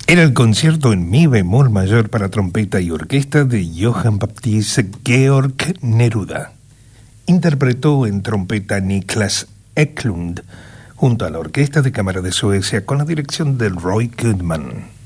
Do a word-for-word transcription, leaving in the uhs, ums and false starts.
Era el concierto en mi bemol mayor para trompeta y orquesta de Johann Baptist Georg Neruda. Interpretó en trompeta Niklas Eklund, junto a la Orquesta de Cámara de Suecia con la dirección de Roy Goodman.